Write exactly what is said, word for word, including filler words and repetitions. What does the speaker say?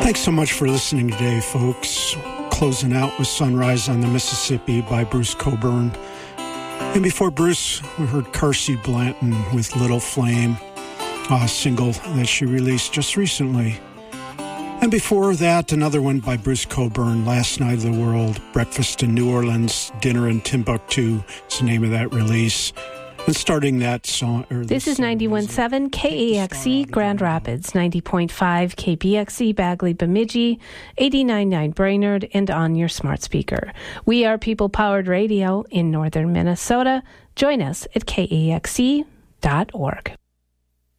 Thanks so much for listening today, folks. Closing out with Sunrise on the Mississippi by Bruce Cockburn. And before Bruce, we heard Carsey Blanton with Little Flame, a single that she released just recently. And before that, another one by Bruce Cockburn, Last Night of the World, Breakfast in New Orleans, Dinner in Timbuktu is the name of that release. And starting that song... Or this is ninety-one point seven K A X E Grand Rapids, ninety point five K B X E Bagley Bemidji, eighty-nine point nine Brainerd, and on your smart speaker. We are People-Powered Radio in northern Minnesota. Join us at K A X E dot org.